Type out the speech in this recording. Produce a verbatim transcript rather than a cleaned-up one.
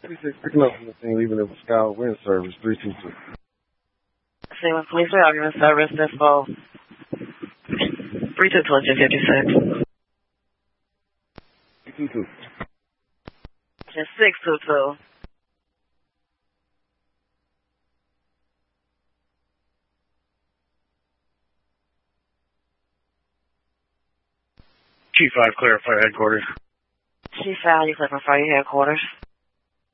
three six picking up from the thing, leaving it for Scout Wind Service, three two two. Seaman Police Reargument Service, Dispo. three two two, fifty-six. three two two. Just six two two. Chief five, clarify headquarters. Chief five, you clarify your headquarters.